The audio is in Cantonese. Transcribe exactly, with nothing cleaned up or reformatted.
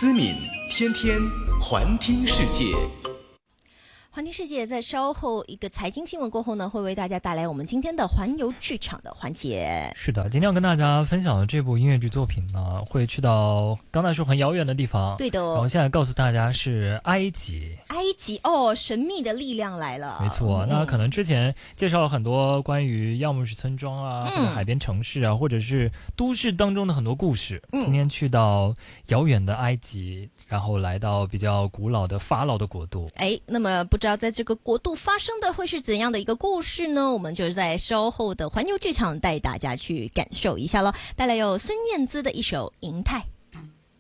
思敏天天环听世界。 环听世界在稍后一个财经新闻过后呢，会为大家带来我们今天的环游剧场的环节。 是的，今天要跟大家分享的这部音乐剧作品呢，会去到刚才说很遥远的地方。 对的， 然后现在告诉大家是埃及。 埃及哦，神秘的力量来了。 没错，那可能之前介绍了很多关于要么是村庄啊， 嗯、 或者海边城市啊，或者是都市当中的很多故事。 嗯、 今天去到遥远的埃及，然后来到比较古老的法老的国度。 哎，那么不知道在这个国度发生的会是怎样的一个故事呢？我们就是在稍后的环游剧场带大家去感受一下咯。带来有孙燕姿的一首《银泰》。